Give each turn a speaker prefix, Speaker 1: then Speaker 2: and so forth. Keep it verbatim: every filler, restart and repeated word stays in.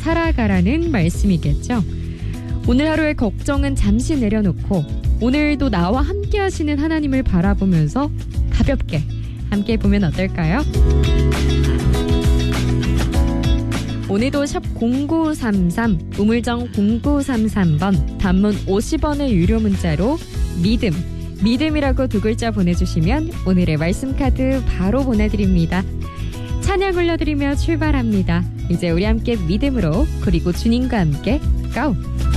Speaker 1: 살아가라는 말씀이겠죠. 오늘 하루의 걱정은 잠시 내려놓고 오늘도 나와 함께 하시는 하나님을 바라보면서 가볍게 함께 보면 어떨까요? 오늘도 샵 공구삼삼, 우물정 공구삼삼 번, 단문 오십 원의 유료 문자로 믿음, 믿음이라고 두 글자 보내주시면 오늘의 말씀 카드 바로 보내드립니다. 찬양 올려드리며 출발합니다. 이제 우리 함께 믿음으로, 그리고 주님과 함께 고!